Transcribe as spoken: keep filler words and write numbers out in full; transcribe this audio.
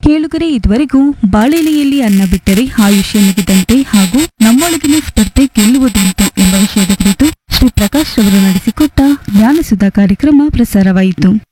ಕೇಳುಗರೆ ಇದುವರೆಗೂ ಬಾಳೆಲೆಯಲ್ಲಿ ಅನ್ನ ಬಿಟ್ಟರೆ ಆಯುಷ್ಯ ಮುಗಿದಂತೆ ಹಾಗೂ ನಮ್ಮೊಳಗಿನ ಸ್ಪರ್ಧೆ ಗೆಲ್ಲುವುದುಂಟು ಎಂಬ ವಿಷಯದ ಕುರಿತು ಶ್ರೀ ಪ್ರಕಾಶ್ ಅವರು ನಡೆಸಿಕೊಟ್ಟ ಜ್ಞಾನಸುಧಾ ಕಾರ್ಯಕ್ರಮ ಪ್ರಸಾರವಾಯಿತು.